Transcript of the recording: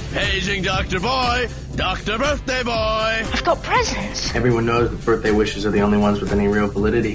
Paging Dr. Boy, Dr. Birthday Boy. I've got presents. Everyone knows that birthday wishes are the only ones with any real validity.